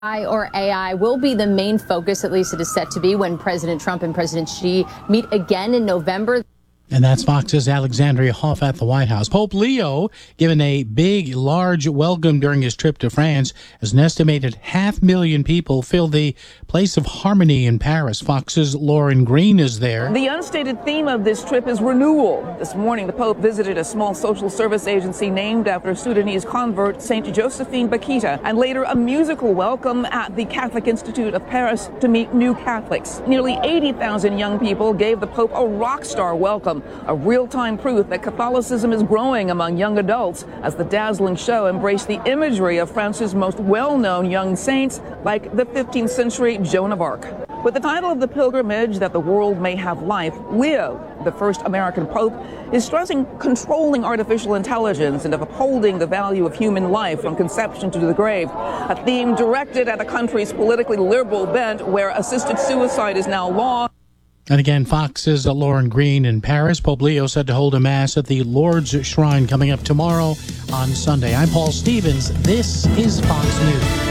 Or AI will be the main focus, at least it is set to be, when President Trump and President Xi meet again in November. And that's Fox's Alexandria Hoff at the White House. Pope Leo, given a big, large welcome during his trip to France, as an estimated 500,000 people fill the Place of Harmony in Paris. Fox's Lauren Green is there. The unstated theme of this trip is renewal. This morning, the Pope visited a small social service agency named after Sudanese convert St. Josephine Bakita, and later a musical welcome at the Catholic Institute of Paris to meet new Catholics. Nearly 80,000 young people gave the Pope a rock star welcome. A real-time proof that Catholicism is growing among young adults as the dazzling show embraced the imagery of France's most well-known young saints, like the 15th century Joan of Arc. With the title of the pilgrimage that the world may have life, Leo, the first American pope, is stressing controlling artificial intelligence and of upholding the value of human life from conception to the grave, a theme directed at a country's politically liberal bent where assisted suicide is now law. And again, Fox's Lauren Green in Paris. Pope Leo said to hold a mass at the Lord's Shrine coming up tomorrow on Sunday. I'm Paul Stevens. This is Fox News.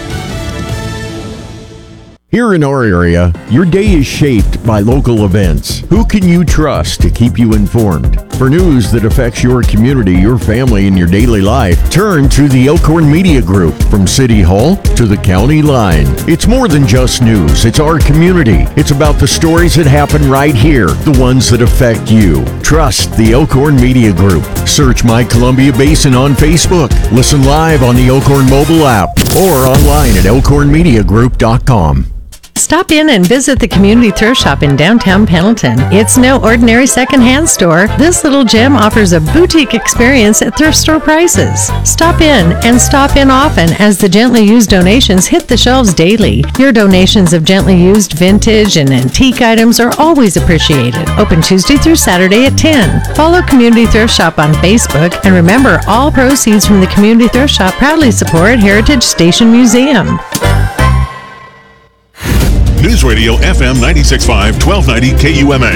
Here in our area, your day is shaped by local events. Who can you trust to keep you informed? For news that affects your community, your family, and your daily life, turn to the Elkhorn Media Group. From City Hall to the county line. It's more than just news. It's our community. It's about the stories that happen right here, the ones that affect you. Trust the Elkhorn Media Group. Search My Columbia Basin on Facebook. Listen live on the Elkhorn mobile app or online at elkhornmediagroup.com. Stop in and visit the Community Thrift Shop in downtown Pendleton. It's no ordinary secondhand store. This little gem offers a boutique experience at thrift store prices. Stop in and stop in often as the gently used donations hit the shelves daily. Your donations of gently used vintage and antique items are always appreciated. Open Tuesday through Saturday at 10. Follow Community Thrift Shop on Facebook, and remember, all proceeds from the Community Thrift Shop proudly support Heritage Station Museum. News Radio FM 96.5, 1290 KUMA.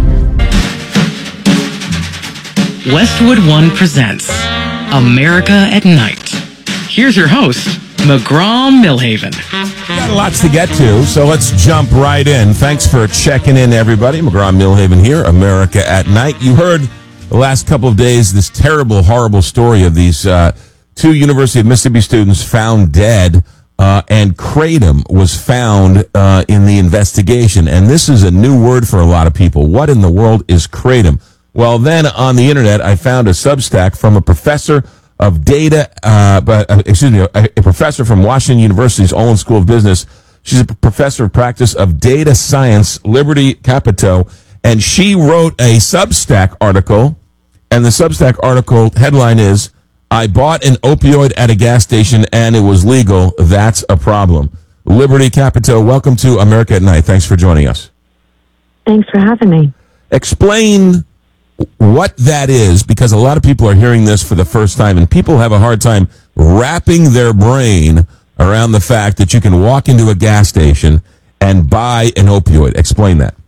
Westwood One presents America at Night. Here's your host, McGraw-Millhaven. Got lots to get to, so let's jump right in. Thanks for checking in, everybody. McGraw-Millhaven here, America at Night. You heard the last couple of days this terrible, horrible story of these two University of Mississippi students found dead. And kratom was found in the investigation. And this is a new word for a lot of people. What in the world is kratom? Well, then on the internet, I found a Substack from a professor of data, a professor from Washington University's Olin School of Business. She's a professor of practice of data science, Liberty Capito, and she wrote a Substack article. And the Substack article headline is, I bought an opioid at a gas station and it was legal. That's a problem. Liberty Capito, welcome to America at Night. Thanks for joining us. Thanks for having me. Explain what that is, because a lot of people are hearing this for the first time, and people have a hard time wrapping their brain around the fact that you can walk into a gas station and buy an opioid. Explain that.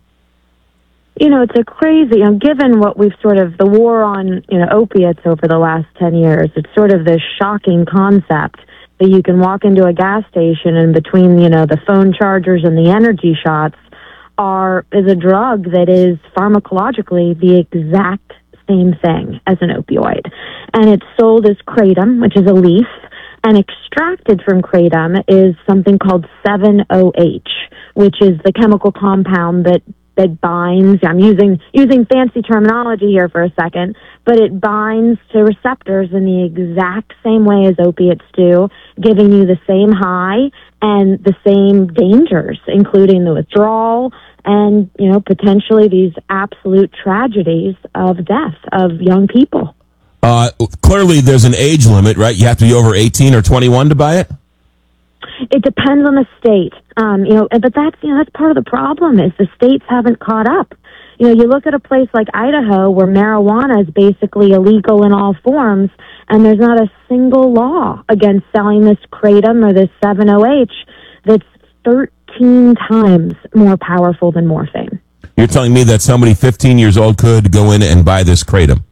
You know, it's a crazy, given what we've the war on, opiates over the last 10 years, it's sort of this shocking concept that you can walk into a gas station and between, the phone chargers and the energy shots is a drug that is pharmacologically the exact same thing as an opioid. And it's sold as kratom, which is a leaf, and extracted from kratom is something called 7-OH, which is the chemical compound that binds, I'm using fancy terminology here for a second, but it binds to receptors in the exact same way as opiates do, giving you the same high and the same dangers, including the withdrawal and, potentially these absolute tragedies of death of young people. Clearly there's an age limit, right? You have to be over 18 or 21 to buy it? It depends on the state, but that's part of the problem is the states haven't caught up. You look at a place like Idaho where marijuana is basically illegal in all forms, and there's not a single law against selling this kratom or this 7-OH that's 13 times more powerful than morphine. You're telling me that somebody 15 years old could go in and buy this kratom?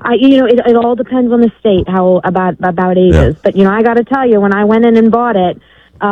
It all depends on the state, how about ages. Yeah. But, I got to tell you, when I went in and bought it,